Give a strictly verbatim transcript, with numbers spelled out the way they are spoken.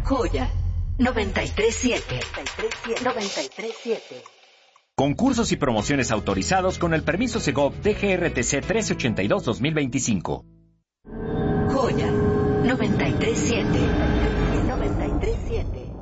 Joya noventa y tres siete. noventa y tres siete. Concursos y promociones autorizados con el permiso Segov D G R T C trece ochenta y dos dos mil veinticinco. Joya noventa y tres siete. noventa y tres siete.